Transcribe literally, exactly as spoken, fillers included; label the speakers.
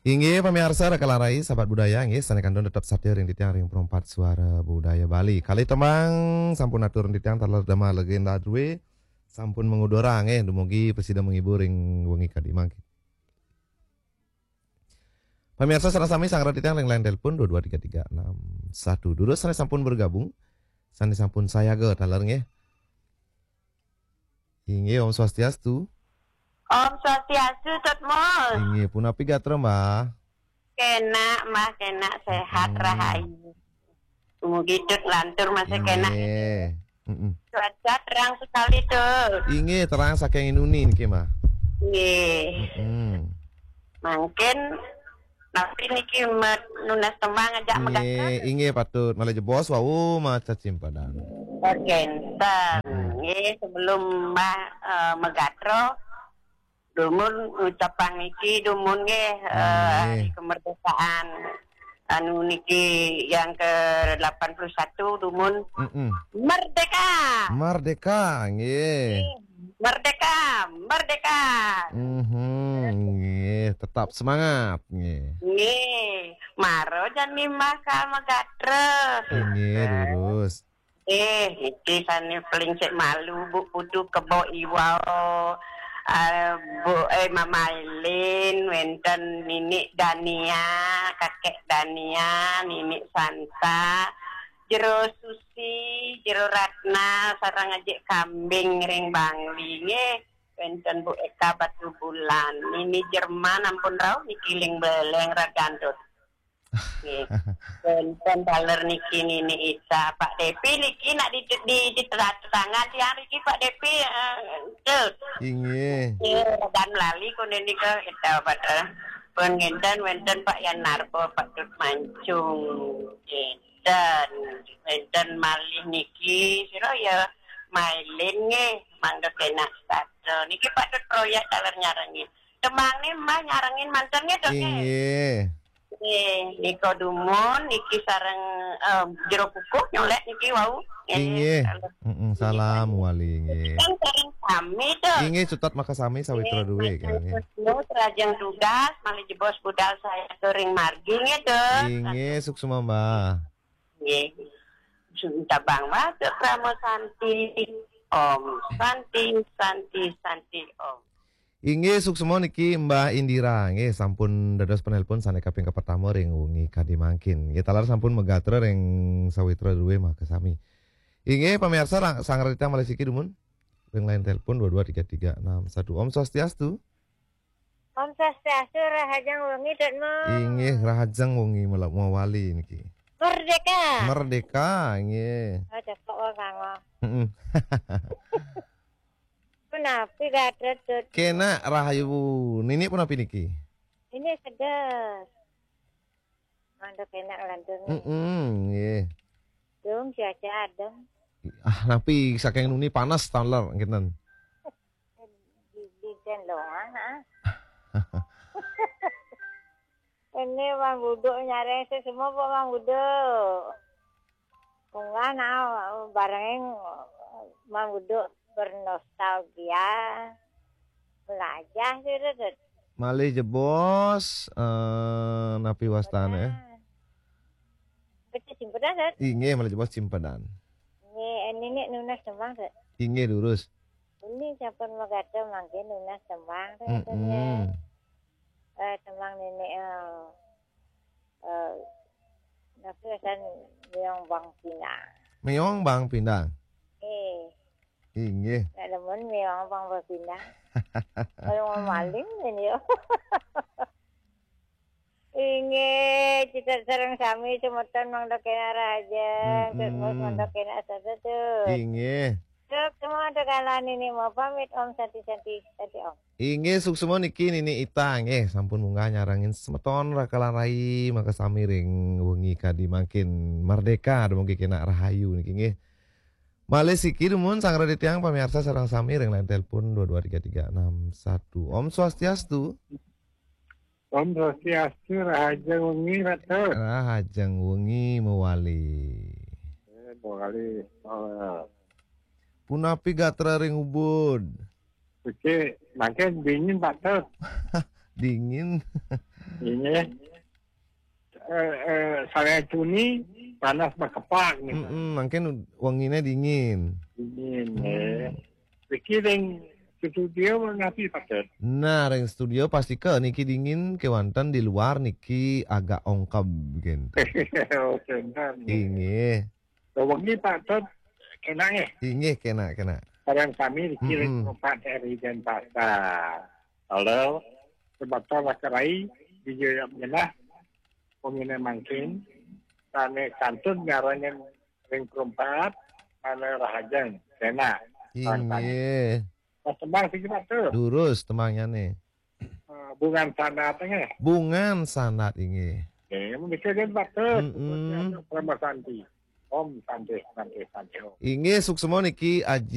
Speaker 1: Inggih pemirsa rekalarai sahabat budaya inggih sanekandon tetap satir ring titiang ring perempat suara budaya Bali. Kali temang sampun atur ring titiang taler dama legenda duwe sampun mengudora nggih dumugi presida menghibur ring wengi kadi mangki. Pemirsa sareng sami sang titiang ring line telepon dua dua tiga tiga enam satu. Dulu sane sampun bergabung. Sane sampun saya ge taler nggih. Inggih Om Swastiastu.
Speaker 2: Om Swastiastu Tutmul.
Speaker 1: Inggih punapi gatra Mbah.
Speaker 2: Kena mah kena sehat
Speaker 1: Hmm.
Speaker 2: rahayu. Mugi tut lantur masih kena.
Speaker 1: Inggih. Heeh.
Speaker 2: Cuaca terang sekali tuh.
Speaker 1: Inggih terang saking inuni niki mah.
Speaker 2: Nggih.
Speaker 1: Heeh.
Speaker 2: Mungkin tapi niki nunas tembang ajak
Speaker 1: Inge,
Speaker 2: megakan.
Speaker 1: inge patut malah jebos wau maca cimpadan.
Speaker 2: Bergenten.
Speaker 1: Hmm.
Speaker 2: Nggih sebelum Mbah uh, megatro dumun ucapan niki dumun nggih uh, hari kemerdekaan anu niki yang ke delapan puluh satu dumun
Speaker 1: Mm-mm.
Speaker 2: merdeka.
Speaker 1: Merdeka, nggih.
Speaker 2: Merdeka, merdeka.
Speaker 1: Mhm, nggih, tetap semangat, nggih.
Speaker 2: Nggih, maro jani makal megatres.
Speaker 1: Nggih, lurus.
Speaker 2: Eh, niki sani paling cek malu Bu Putu kebo iwao. Uh, Bu eh Mama Elin, wenten Nini Dania, kakek Dania, Nini Santa, jero Susi, jero Ratna, sarang ajek kambing ring Bangli nggih. Wenten Bu Eka Batu Bulan, Nini Jerman ampun rau niki ling beleng ragandut. Nggih. Wenten daler niki Nini Ita, Pak Depi niki nak di di di tangan tiang niki Pak Depi eh
Speaker 1: Inggih.
Speaker 2: dan lali kone nika kita pada pengenten wenten Pak Yanarpo Pak Tut Mancung dan wenten malih niki sira ya mailin nggih mangga kena satu niki Pak Tut proyek daler nyarengi temang nih mah nyarengin manten nggih dong
Speaker 1: Inggih.
Speaker 2: nggih niko dumun niki sareng um, jero kukuh nyolek niki wau
Speaker 1: Inggih. Heeh, salam wali nggih.
Speaker 2: kan sareng kami tuh
Speaker 1: Inggih cutat makasami sawitra duwe kan nggih.
Speaker 2: Rajang tugas malih jebos budal saya kering margi gitu.
Speaker 1: Inggih suksuma Mbah.
Speaker 2: Nggih. Sunta Bang Mate Pramo Santi Om Santi Santi Santi Om.
Speaker 1: Inggih suksema niki Mbah Indira nggih sampun dados penelpon sane kaping kapetama ring wengi kadi mangkin. Nggih talar sampun megatra ring sawitra duwe makasami. Inggih pamirsa sang rita malih siki dumun. Ring lain telepon dua dua tiga tiga enam satu. Om Swastiastu.
Speaker 3: Om Swastiastu rahajang wengi Tutmu.
Speaker 1: Inggih rahajeng wengi mawali niki.
Speaker 3: Merdeka.
Speaker 1: Merdeka nggih.
Speaker 3: Oh cepok wong kango.
Speaker 1: Heeh.
Speaker 3: Punapi gadret tut.
Speaker 1: Kena rahayu nini punapi niki.
Speaker 3: Ini seger. Mandok enak lantung.
Speaker 1: Heeh nggih.
Speaker 3: Dung cuaca adem.
Speaker 1: Ah napi saking nuni panas taler ngeten.
Speaker 3: Di di gendongan ah. Ini Mang Buduk nyareng semua kok Mang Buduk. Kungan ah bareng Mang Buduk bernostalgia. Belajar sih.
Speaker 1: Malih jebos eh napi wastane.
Speaker 3: Betul simpedan kan?
Speaker 1: Inggih malih jebos cimpadan.
Speaker 3: Ini ini nunas tembang kan?
Speaker 1: Inggih lurus.
Speaker 3: Ini siapa mau kata mungkin nunas tembang kan?
Speaker 1: Heeh.
Speaker 3: Eh tembang nenek eh eh tapi kan yang bang pinang.
Speaker 1: Meong Bang Pindang.
Speaker 3: Eh,
Speaker 1: Inggih.
Speaker 3: nak demen yang bang pinang. Kalau mau maling ini yo. Inge cita sareng sami semeton mang dokena raja, terus mang dokena asata tuh.
Speaker 1: Inggih.
Speaker 3: Dok semua dokalan ini mau pamit Om Santi-santi tadi Om.
Speaker 1: Inggih suksema niki Nini Ita nggih sampun munggah nyarangin semeton rakalarai maka sami ring wengi kadi makin merdeka dumugi kena rahayu niki nggih. Malih siki dumun sang raditya pamirsa sareng sami ring line telepon dua dua tiga tiga enam satu. Om Swastiastu.
Speaker 4: Om Swastiastu rahaja wengi rata.
Speaker 1: Rahajeng wengi mewali.
Speaker 4: Eh, dua kali. Oh,
Speaker 1: Punapi gatra ring ubud.
Speaker 4: oke, makin dingin tak tuh.
Speaker 1: Dingin.
Speaker 4: Ini eh, eh, saya Juni panas berkepak nih.
Speaker 1: Mm-mm, mungkin wanginya dingin.
Speaker 4: Dingin eh. Pikirin studio ngapi pakai.
Speaker 1: Nah, ring studio pasti ke niki dingin kewanten di luar niki agak ongkab gitu.
Speaker 4: Oh, benar.
Speaker 1: Inge,
Speaker 4: Wengi Pak Tot kena eh.
Speaker 1: inge kena kena.
Speaker 4: Sekarang kami dikirim
Speaker 1: Mm-mm.
Speaker 4: empat dari Denpasar. Kalau sebab lakarai di Jaya Menah, pemina mangkin, kami kantun ngarannya ring perempat, kami rahajan, kena.
Speaker 1: Inge,
Speaker 4: Mas tembang sih Pak Tot.
Speaker 1: lurus temangnya nih.
Speaker 4: Uh, bungan sanat eh.
Speaker 1: Bungan sanat inge.
Speaker 4: Eh, mikirin Pak Tot.
Speaker 1: Mm-mm.
Speaker 4: Prama Santi. Om Santi, Santi, Santi.
Speaker 1: Inge suksemo niki aji